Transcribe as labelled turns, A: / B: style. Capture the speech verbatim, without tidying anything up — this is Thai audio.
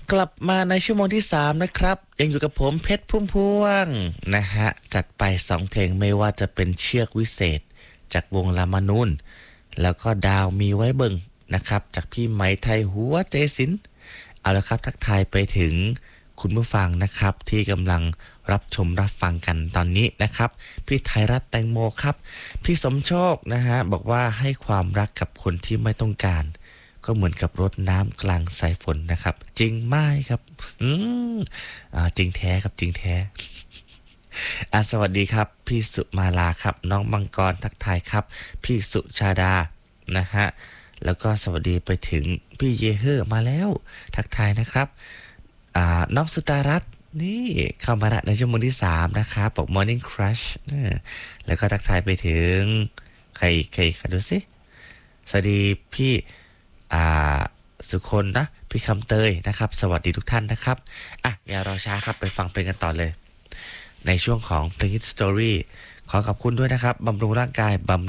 A: กลับมาในชั่วโมงที่สามนะครับยังอยู่กับผมเพชรพุ่มพวงนะฮะจัดไปสองเพลงไม่ว่าจะเป็นเชือกวิเศษจากวงลามานูนแล้วก็ดาวมีไว้เบิ่งนะครับจากพี่ไหมไทยหัวใจศิลป์เอาละครับทักทายไปถึงคุณผู้ฟังนะครับที่กำลังรับชมรับฟังกันตอนนี้นะครับพี่ไทยรัฐแตงโมครับพี่สมโชคนะฮะบอกว่าให้ความรักกับคนที่ไม่ต้องการก็เหมือนกับรดน้ำกลางสายฝนนะครับจริงไหมครับอืมอ่าจริงแท้ครับจริงแท้อ่าสวัสดีครับพี่สุมาลาครับน้องมังกรทักทายครับพี่สุชาดานะฮะแล้วก็สวัสดีไปถึงพี่เยเฮอร์มาแล้วทักทายนะครับอ่าน้องสุตารัตน์นี่เข้ามาละในชั่วโมงที่สามนะครับบอก Morning Crush นะแล้วก็ทักทายไปถึงใครใครใครดูสิสวัสดีพี่อ่าสุคนนะพี่คำเตยนะครับสวัสดีทุกท่านนะครับอ่ะอย่ารอช้าครับไปฟังเพลงกันต่อเลยในช่วงของเพลง Hit Story ขอขอบคุณด้วยนะครับบำรุงร่างกายบำรุง